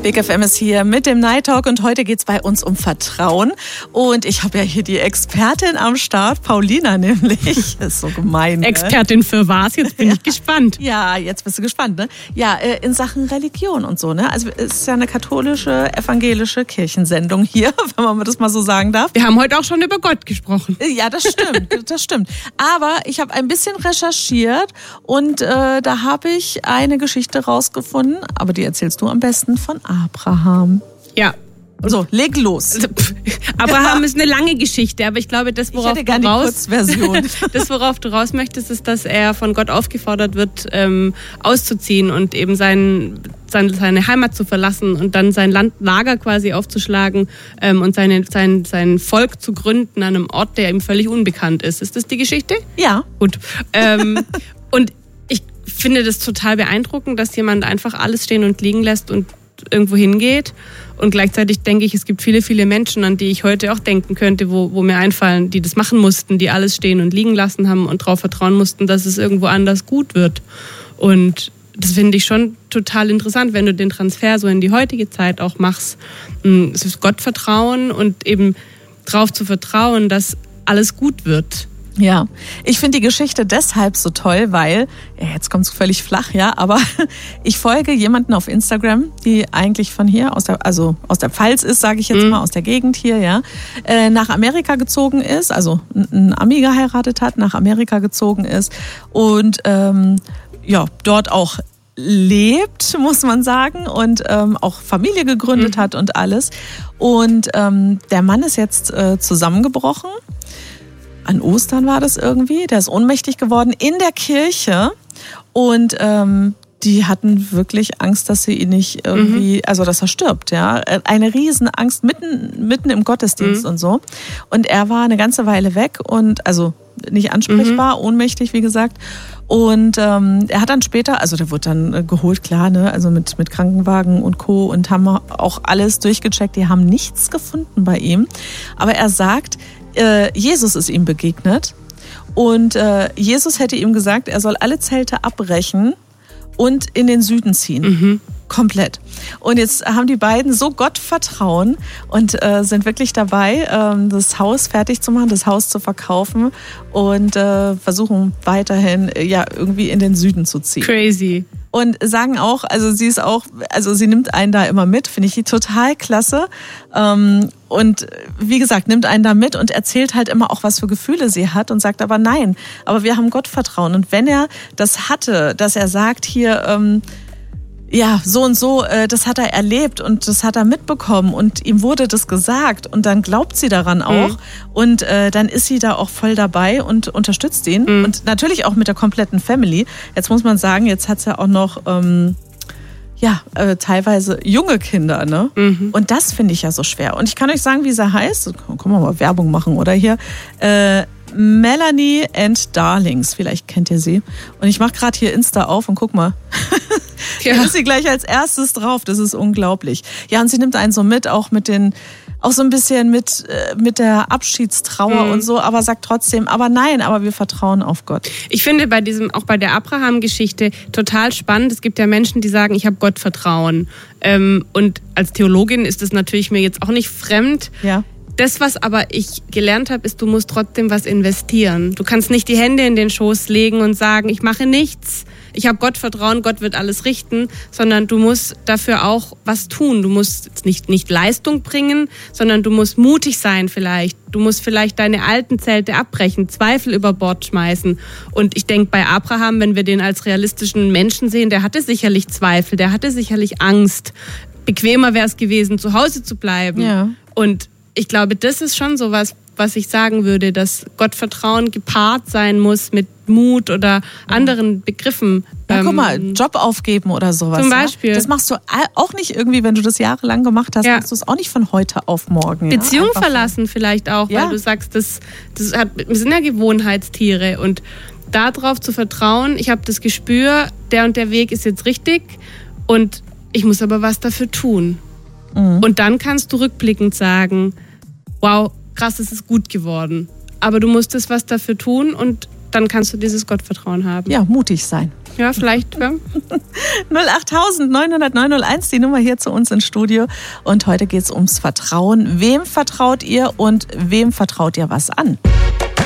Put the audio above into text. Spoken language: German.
Big FM ist hier mit dem Night Talk und heute geht es bei uns um Vertrauen. Und ich habe ja hier die Expertin am Start, Paulina nämlich. Das ist so gemein. Ne? Expertin für was? Jetzt bin ich gespannt. Ja, jetzt bist du gespannt, ne? Ja, in Sachen Religion und so, ne? Also es ist ja eine katholische, evangelische Kirchensendung hier, wenn man das mal so sagen darf. Wir haben heute auch schon über Gott gesprochen. Ja, das stimmt. Aber ich habe ein bisschen recherchiert und da habe ich eine Geschichte rausgefunden, aber die erzählst du am besten von Abraham. Ja. So, leg los. Abraham ist eine lange Geschichte, aber ich glaube, das, worauf du raus möchtest, ist, dass er von Gott aufgefordert wird, auszuziehen und eben seine Heimat zu verlassen und dann sein Landlager quasi aufzuschlagen und sein Volk zu gründen an einem Ort, der ihm völlig unbekannt ist. Ist das die Geschichte? Ja. Gut. Und ich finde das total beeindruckend, dass jemand einfach alles stehen und liegen lässt und irgendwo hingeht. Und gleichzeitig denke ich, es gibt viele, viele Menschen, an die ich heute auch denken könnte, wo mir einfallen, die das machen mussten, die alles stehen und liegen lassen haben und darauf vertrauen mussten, dass es irgendwo anders gut wird. Und das finde ich schon total interessant, wenn du den Transfer so in die heutige Zeit auch machst. Es ist Gottvertrauen und eben darauf zu vertrauen, dass alles gut wird. Ja, ich finde die Geschichte deshalb so toll, weil, jetzt kommt es völlig flach, ja, aber ich folge jemanden auf Instagram, die eigentlich von hier, aus der Pfalz ist, sage ich jetzt mal, aus der Gegend hier, ja, nach Amerika gezogen ist, also ein Ami geheiratet hat, nach Amerika gezogen ist und dort auch lebt, muss man sagen, und auch Familie gegründet hat und alles. Und der Mann ist jetzt zusammengebrochen. An Ostern war das irgendwie. Der ist ohnmächtig geworden in der Kirche. Und die hatten wirklich Angst, dass sie ihn nicht irgendwie, also dass er stirbt, ja. Eine Riesenangst mitten im Gottesdienst und so. Und er war eine ganze Weile weg und also nicht ansprechbar, ohnmächtig, wie gesagt. Und er hat dann später, also der wurde dann geholt, klar, ne, also mit Krankenwagen und Co. und haben auch alles durchgecheckt. Die haben nichts gefunden bei ihm. Aber er sagt, Jesus ist ihm begegnet und Jesus hätte ihm gesagt, er soll alle Zelte abbrechen und in den Süden ziehen. Komplett. Und jetzt haben die beiden so Gott vertrauen und sind wirklich dabei, das Haus fertig zu machen, das Haus zu verkaufen und versuchen weiterhin irgendwie in den Süden zu ziehen. Crazy. Und sagen auch, also sie nimmt einen da immer mit, finde ich total klasse. Und wie gesagt, nimmt einen da mit und erzählt halt immer auch, was für Gefühle sie hat und sagt aber nein, aber wir haben Gott vertrauen. Und wenn er das hatte, dass er sagt hier, so und so, das hat er erlebt und das hat er mitbekommen und ihm wurde das gesagt und dann glaubt sie daran auch und dann ist sie da auch voll dabei und unterstützt ihn und natürlich auch mit der kompletten Family. Jetzt muss man sagen, jetzt hat sie ja auch noch teilweise junge Kinder, ne? Und das finde ich ja so schwer. Und ich kann euch sagen, wie sie heißt. Können wir mal Werbung machen, oder hier? Melanie and Darlings, vielleicht kennt ihr sie. Und ich mache gerade hier Insta auf und guck mal. Da ist sie gleich als erstes drauf, das ist unglaublich. Ja, und sie nimmt einen so mit, auch so ein bisschen mit der Abschiedstrauer und so, aber sagt trotzdem, aber nein, aber wir vertrauen auf Gott. Ich finde auch bei der Abraham-Geschichte total spannend. Es gibt ja Menschen, die sagen, ich habe Gott vertrauen. Und als Theologin ist das natürlich mir jetzt auch nicht fremd. Ja. Das, was aber ich gelernt habe, ist, du musst trotzdem was investieren. Du kannst nicht die Hände in den Schoß legen und sagen, ich mache nichts, ich habe Gott vertrauen, Gott wird alles richten, sondern du musst dafür auch was tun. Du musst nicht Leistung bringen, sondern du musst mutig sein vielleicht. Du musst vielleicht deine alten Zelte abbrechen, Zweifel über Bord schmeißen. Und ich denke, bei Abraham, wenn wir den als realistischen Menschen sehen, der hatte sicherlich Zweifel, der hatte sicherlich Angst. Bequemer wäre es gewesen, zu Hause zu bleiben. Ja. Und ich glaube, das ist schon so was ich sagen würde, dass Gottvertrauen gepaart sein muss mit Mut oder anderen Begriffen. Ja, guck mal, Job aufgeben oder sowas. Zum Beispiel. Ja? Das machst du auch nicht irgendwie, wenn du das jahrelang gemacht hast, machst du es auch nicht von heute auf morgen. Beziehung verlassen vielleicht auch, weil du sagst, wir sind ja Gewohnheitstiere und darauf zu vertrauen, ich habe das Gespür, der und der Weg ist jetzt richtig und ich muss aber was dafür tun. Und dann kannst du rückblickend sagen, wow, krass, es ist gut geworden. Aber du musstest was dafür tun und dann kannst du dieses Gottvertrauen haben. Ja, mutig sein. Ja, vielleicht. Ja. 08000 900 901, die Nummer hier zu uns ins Studio. Und heute geht es ums Vertrauen. Wem vertraut ihr und wem vertraut ihr was an?